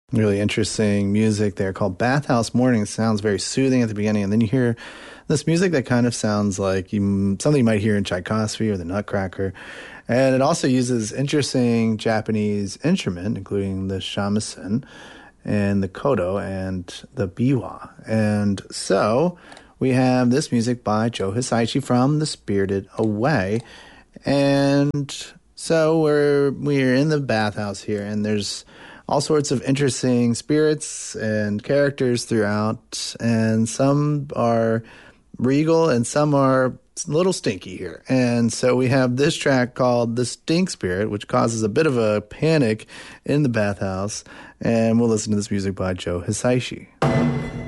Really interesting music there called Bathhouse Morning. It sounds very soothing at the beginning, and then you hear this music that kind of sounds like something you might hear in Tchaikovsky or the Nutcracker. And it also uses interesting Japanese instrument, including the shamisen and the koto and the biwa. And so we have this music by Joe Hisaishi from The Spirited Away. And so we're in the bathhouse here, and there's all sorts of interesting spirits and characters throughout, and some are regal and some are a little stinky here. And so we have this track called The Stink Spirit, which causes a bit of a panic in the bathhouse, and we'll listen to this music by Joe Hisaishi.